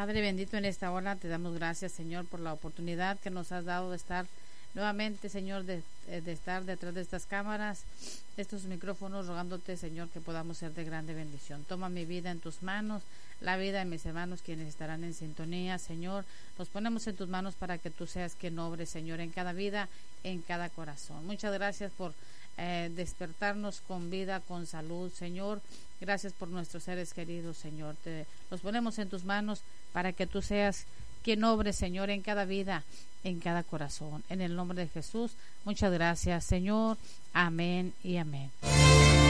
Padre bendito, en esta hora te damos gracias, Señor, por la oportunidad que nos has dado de estar nuevamente, Señor, de estar detrás de estas cámaras, estos micrófonos, rogándote, Señor, que podamos ser de grande bendición. Toma mi vida en tus manos, la vida de mis hermanos quienes estarán en sintonía, Señor. Los ponemos en tus manos para que tú seas quien obre, Señor, en cada vida, en cada corazón. Muchas gracias por despertarnos con vida, con salud, Señor. Gracias por nuestros seres queridos, Señor. Los ponemos en tus manos para que tú seas quien obre, Señor, en cada vida, en cada corazón. En el nombre de Jesús, muchas gracias, Señor. Amén y amén.